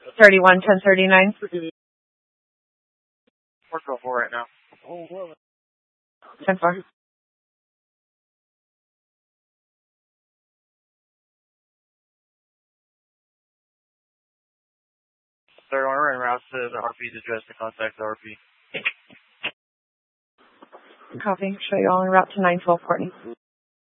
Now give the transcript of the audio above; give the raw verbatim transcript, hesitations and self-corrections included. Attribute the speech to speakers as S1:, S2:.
S1: thirty-one ten thirty-nine.
S2: Four twelve four right now.
S1: ten four.
S2: Third one, we're en route to the R P's address to contact the R P.
S1: Copy. Show you all en route to nine twelve Courtney.